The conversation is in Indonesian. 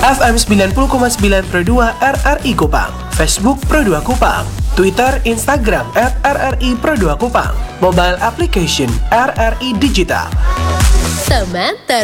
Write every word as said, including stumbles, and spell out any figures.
F M sembilan puluh koma sembilan Pro dua R R I Kupang, Facebook Pro dua Kupang, Twitter, Instagram at R R I Pro dua Kupang, mobile application R R I Digital. Teman ter